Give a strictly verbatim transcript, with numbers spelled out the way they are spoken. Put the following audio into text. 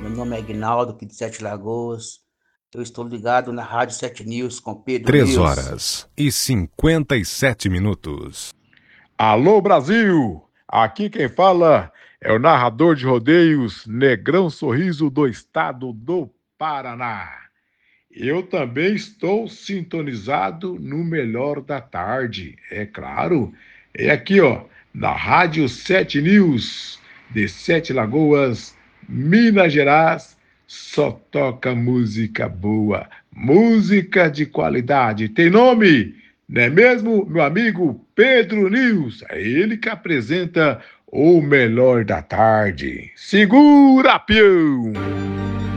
Meu nome é Aguinaldo, aqui de Sete Lagoas. Eu estou ligado na Rádio Sete News com Pedro Três News. horas e cinquenta e sete minutos. Alô, Brasil! Aqui quem fala é o narrador de rodeios Negrão Sorriso do estado do Paraná. Eu também estou sintonizado no Melhor da Tarde, é claro. É aqui, ó, na Rádio Sete News, de Sete Lagoas, Minas Gerais. Só toca música boa, música de qualidade. Tem nome, não é mesmo, meu amigo Pedro News? É ele que apresenta o Melhor da Tarde. Segura, peão!